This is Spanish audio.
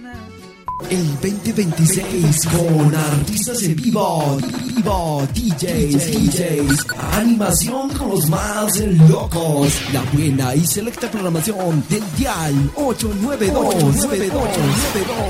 El 2026 con artistas en vivo, DJs, animación con los más locos, la buena y selecta programación del dial 892.